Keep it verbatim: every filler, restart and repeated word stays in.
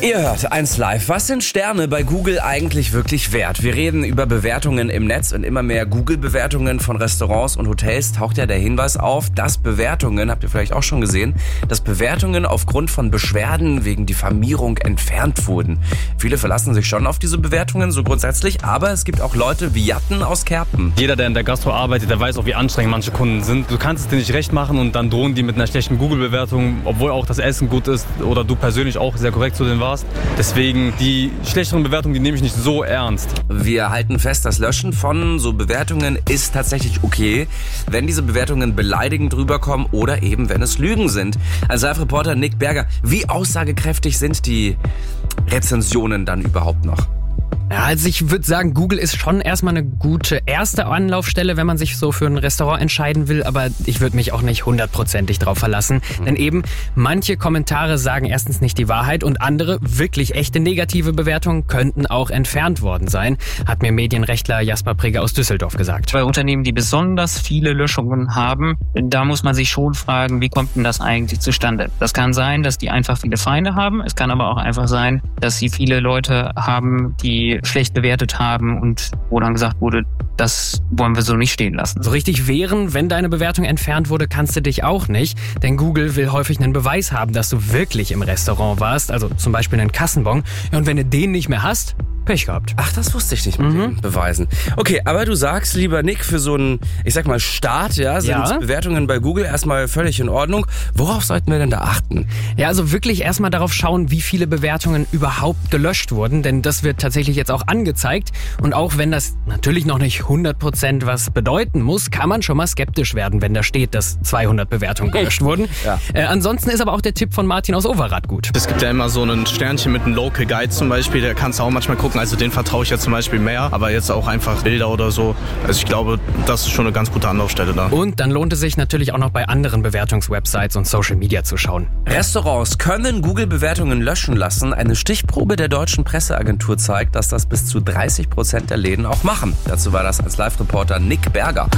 Ihr hört eins live. Was sind Sterne bei Google eigentlich wirklich wert? Wir reden über Bewertungen im Netz und immer mehr Google-Bewertungen von Restaurants und Hotels taucht ja der Hinweis auf, dass Bewertungen, habt ihr vielleicht auch schon gesehen, dass Bewertungen aufgrund von Beschwerden wegen Diffamierung entfernt wurden. Viele verlassen sich schon auf diese Bewertungen, so grundsätzlich, aber es gibt auch Leute wie Jatten aus Kerpen. Jeder, der in der Gastro arbeitet, der weiß auch, wie anstrengend manche Kunden sind. Du kannst es dir nicht recht machen und dann drohen die mit einer schlechten Google-Bewertung, obwohl auch das Essen gut ist oder du persönlich auch sehr korrekt zu denen warst. Deswegen, die schlechteren Bewertungen, die nehme ich nicht so ernst. Wir halten fest, das Löschen von so Bewertungen ist tatsächlich okay, wenn diese Bewertungen beleidigend rüberkommen oder eben wenn es Lügen sind. Als Live-Reporter Nick Berger, wie aussagekräftig sind die Rezensionen dann überhaupt noch? Ja, also ich würde sagen, Google ist schon erstmal eine gute erste Anlaufstelle, wenn man sich so für ein Restaurant entscheiden will, aber ich würde mich auch nicht hundertprozentig drauf verlassen, mhm. denn eben manche Kommentare sagen erstens nicht die Wahrheit und andere, wirklich echte negative Bewertungen könnten auch entfernt worden sein, hat mir Medienrechtler Jasper Prigge aus Düsseldorf gesagt. Bei Unternehmen, die besonders viele Löschungen haben, da muss man sich schon fragen, wie kommt denn das eigentlich zustande? Das kann sein, dass die einfach viele Feinde haben, es kann aber auch einfach sein, dass sie viele Leute haben, die schlecht bewertet haben und wo dann gesagt wurde, das wollen wir so nicht stehen lassen. So richtig wehren, wenn deine Bewertung entfernt wurde, kannst du dich auch nicht, denn Google will häufig einen Beweis haben, dass du wirklich im Restaurant warst, also zum Beispiel einen Kassenbon. Und wenn du den nicht mehr hast, Pech gehabt. Ach, das wusste ich nicht mit mhm. den Beweisen. Okay, aber du sagst, lieber Nick, für so einen, ich sag mal, Start, ja, sind ja. Bewertungen bei Google erstmal völlig in Ordnung. Worauf sollten wir denn da achten? Ja, also wirklich erstmal darauf schauen, wie viele Bewertungen überhaupt gelöscht wurden, denn das wird tatsächlich jetzt auch angezeigt. Und auch wenn das natürlich noch nicht hundert Prozent was bedeuten muss, kann man schon mal skeptisch werden, wenn da steht, dass zweihundert Bewertungen gelöscht wurden. Ja. Äh, ansonsten ist aber auch der Tipp von Martin aus Overath gut. Es gibt ja immer so ein Sternchen mit einem Local Guide zum Beispiel, da kannst du auch manchmal gucken. Also den vertraue ich ja zum Beispiel mehr, aber jetzt auch einfach Bilder oder so. Also ich glaube, das ist schon eine ganz gute Anlaufstelle da. Und dann lohnt es sich natürlich auch noch bei anderen Bewertungswebsites und Social Media zu schauen. Restaurants können Google-Bewertungen löschen lassen. Eine Stichprobe der deutschen Presseagentur zeigt, dass das bis zu dreißig Prozent der Läden auch machen. Dazu war das als Live-Reporter Nick Berger.